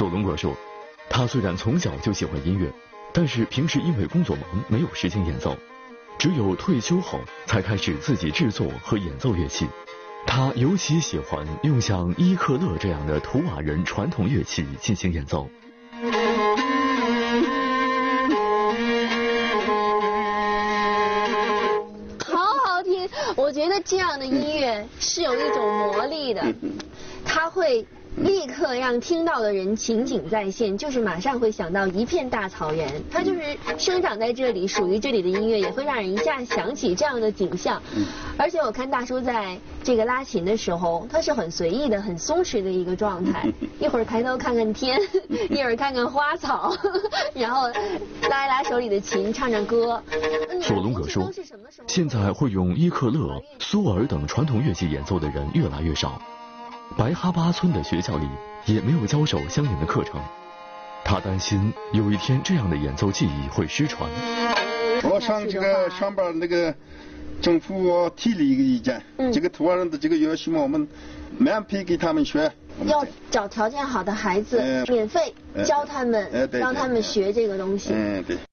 索隆格说，他虽然从小就喜欢音乐，但是平时因为工作忙没有时间演奏，只有退休后才开始自己制作和演奏乐器。他尤其喜欢用像伊克勒这样的图瓦人传统乐器进行演奏。 我觉得这样的音乐是有一种魔力的，它会立刻让听到的人情景再现，就是马上会想到一片大草原，它就是生长在这里，属于这里的音乐也会让人一下想起这样的景象。而且我看大叔在这个拉琴的时候，他是很随意的、很松弛的一个状态，一会儿抬头看看天，一会儿看看花草，然后拉一拉手里的琴，唱唱歌。 索隆格说，现在会用伊克勒、苏尔等传统乐器演奏的人越来越少，白哈巴村的学校里也没有教授相应的课程。他担心有一天这样的演奏技艺会失传。 我想把那个政府提了一个意见，这个图瓦人的这个乐器嘛，我们免费给他们学。 要找条件好的孩子，免费教他们，让他们学这个东西。 对。